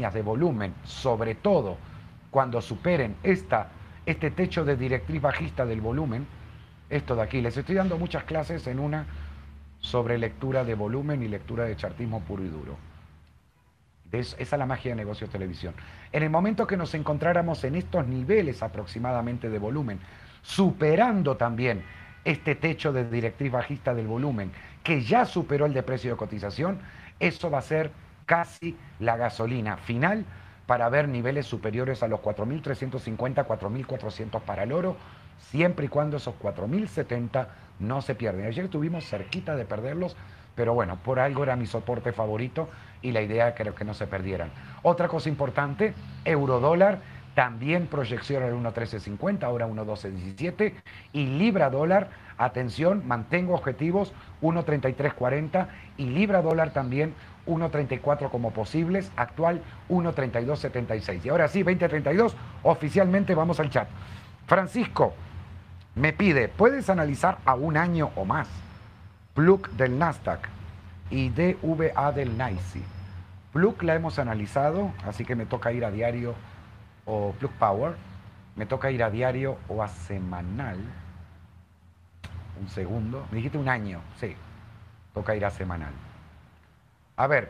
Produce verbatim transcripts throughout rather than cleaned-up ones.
compañías de volumen, sobre todo cuando superen esta, este techo de directriz bajista del volumen, esto de aquí, les estoy dando muchas clases en una sobre lectura de volumen y lectura de chartismo puro y duro. Es, esa es la magia de negocios televisión. En el momento que nos encontráramos en estos niveles aproximadamente de volumen, superando también este techo de directriz bajista del volumen, que ya superó el de precio de cotización, eso va a ser casi la gasolina final para ver niveles superiores a los cuatro mil trescientos cincuenta, cuatro mil cuatrocientos para el oro, siempre y cuando esos cuatro mil setenta no se pierden. Ayer estuvimos cerquita de perderlos, pero bueno, por algo era mi soporte favorito y la idea creo que no se perdieran. Otra cosa importante, euro dólar, también proyección al uno trece cincuenta, ahora uno doce diecisiete, y libra dólar, atención, mantengo objetivos uno treinta y tres cuarenta y libra dólar también uno treinta y cuatro como posibles, actual uno treinta y dos setenta y seis. Y ahora sí, veinte treinta y dos, oficialmente vamos al chat. Francisco me pide, ¿puedes analizar a un año o más P L U C del Nasdaq y D V A del NYSE? P L U C la hemos analizado, así que me toca ir a diario o P L U C Power, me toca ir a diario o a semanal. Un segundo, me dijiste un año, sí, toca ir a semanal. A ver,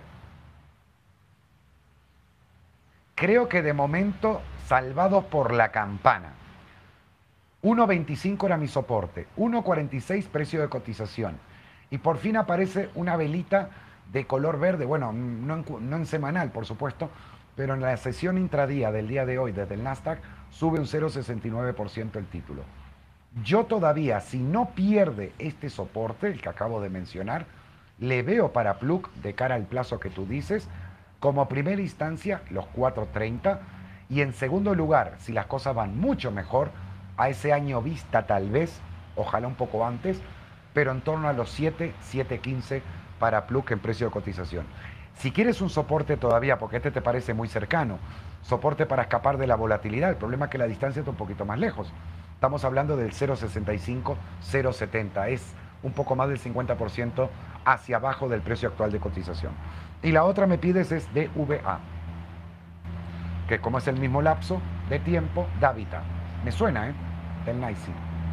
creo que de momento salvados por la campana. uno veinticinco era mi soporte, uno cuarenta y seis precio de cotización. Y por fin aparece una velita de color verde, bueno, no en, no en semanal, por supuesto, pero en la sesión intradía del día de hoy desde el Nasdaq sube un cero coma sesenta y nueve por ciento el título. Yo todavía, si no pierde este soporte, el que acabo de mencionar, le veo para P L U C de cara al plazo que tú dices, como primera instancia los cuatro treinta y en segundo lugar, si las cosas van mucho mejor, a ese año vista tal vez, ojalá un poco antes, pero en torno a los siete, siete quince para P L U C en precio de cotización. Si quieres un soporte todavía, porque este te parece muy cercano, soporte para escapar de la volatilidad, el problema es que la distancia está un poquito más lejos. Estamos hablando del cero coma sesenta y cinco, cero coma setenta, es un poco más del cincuenta por ciento hacia abajo del precio actual de cotización. Y la otra me pides es D V A, que como es el mismo lapso de tiempo, Davita. Me suena, ¿eh? Del NYSE.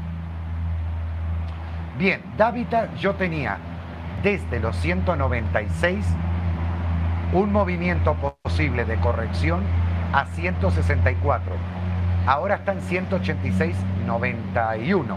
Bien, Davita yo tenía desde los ciento noventa y seis un movimiento posible de corrección a ciento sesenta y cuatro. Ahora está en ciento ochenta y seis noventa y uno.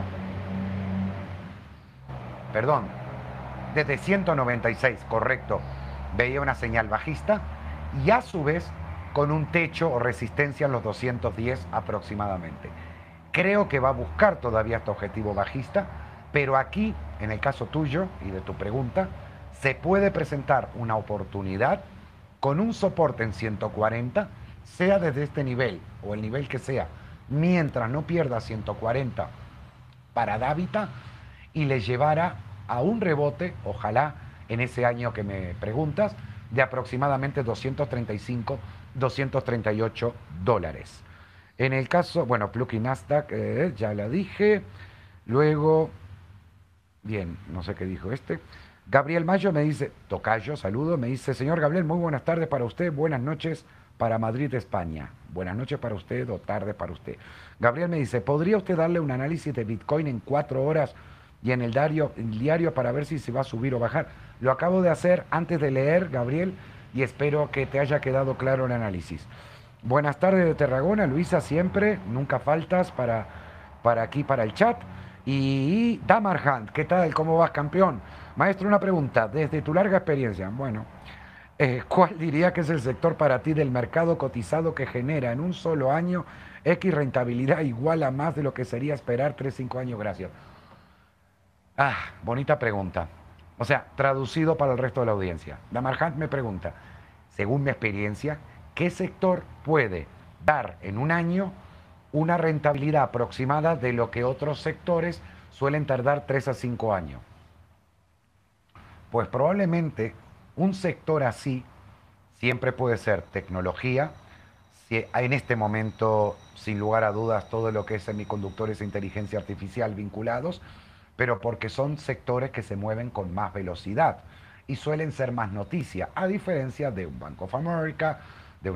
Perdón, desde ciento noventa y seis, correcto, veía una señal bajista y a su vez con un techo o resistencia en los doscientos diez aproximadamente. Creo que va a buscar todavía este objetivo bajista, pero aquí, en el caso tuyo y de tu pregunta, se puede presentar una oportunidad con un soporte en ciento cuarenta, sea desde este nivel o el nivel que sea, mientras no pierda ciento cuarenta para Davita y le llevara a un rebote, ojalá en ese año que me preguntas, de aproximadamente doscientos treinta y cinco, doscientos treinta y ocho dólares. En el caso, bueno, P L U C y Nasdaq, eh, ya la dije. Luego, bien, no sé qué dijo este. Gabriel Mayo me dice, tocayo, saludo, me dice, señor Gabriel, muy buenas tardes para usted, buenas noches para Madrid, España. Buenas noches para usted o tarde para usted. Gabriel me dice, ¿podría usted darle un análisis de Bitcoin en cuatro horas y en el diario, el diario para ver si se va a subir o bajar? Lo acabo de hacer antes de leer, Gabriel, y espero que te haya quedado claro el análisis. Buenas tardes de Tarragona, Luisa, siempre, nunca faltas para, para aquí, para el chat. Y Damar Hunt, ¿qué tal? ¿Cómo vas, campeón? Maestro, una pregunta, desde tu larga experiencia, bueno, eh, ¿cuál diría que es el sector para ti del mercado cotizado que genera en un solo año X rentabilidad igual a más de lo que sería esperar tres, cinco años? Gracias. Ah, bonita pregunta. O sea, traducido para el resto de la audiencia. Damar Hunt me pregunta, según mi experiencia, ¿qué sector puede dar en un año una rentabilidad aproximada de lo que otros sectores suelen tardar tres a cinco años? Pues probablemente un sector así siempre puede ser tecnología, si en este momento, sin lugar a dudas, todo lo que es semiconductores e inteligencia artificial vinculados, pero porque son sectores que se mueven con más velocidad y suelen ser más noticia, a diferencia de un Bank of America,